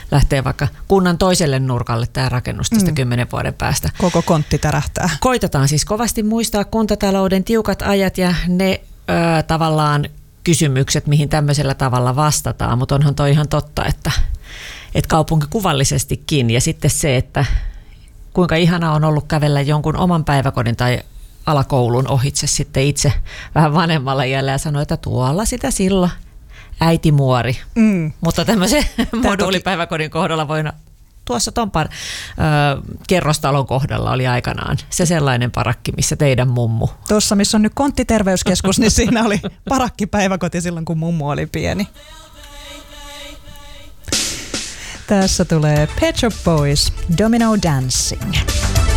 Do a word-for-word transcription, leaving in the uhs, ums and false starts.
lähtee vaikka kunnan toiselle nurkalle tämä rakennus tästä mm. kymmenen vuoden päästä. Koko kontti tärähtää. Koitetaan siis kovasti muistaa kuntatalouden tiukat ajat ja ne ö, tavallaan kysymykset, mihin tämmöisellä tavalla vastataan, mutta onhan toi ihan totta, että, että kaupunkikuvallisestikin ja sitten se, että kuinka ihana on ollut kävellä jonkun oman päiväkodin tai alakoulun ohitse sitten itse vähän vanhemmalla iällä ja sanoa, että tuolla sitä silloin äiti muori. Mm. Mutta tämmöisen moduulipäiväkodin kohdalla voi tuossa Tompan ö, kerrostalon kohdalla oli aikanaan se sellainen parakki, missä teidän mummu. Tuossa, missä on nyt konttiterveyskeskus, niin siinä oli parakkipäiväkoti silloin, kun mummu oli pieni. Tässä tulee Pet Shop Boys, Domino Dancing.